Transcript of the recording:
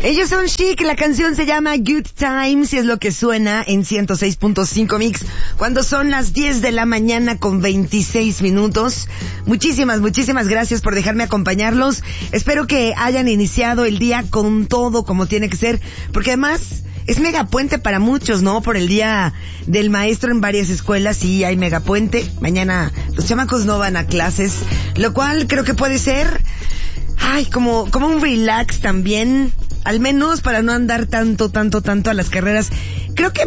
Ellos son Chic, la canción se llama Good Times y es lo que suena en 106.5 Mix cuando son las 10 de la mañana con 26 minutos. Muchísimas gracias por dejarme acompañarlos. Espero que hayan iniciado el día con todo como tiene que ser, porque además es megapuente para muchos, ¿no? Por el Día del Maestro en varias escuelas, sí hay megapuente. Mañana los chamacos no van a clases, lo cual creo que puede ser como un relax también, al menos para no andar tanto a las carreras. Creo que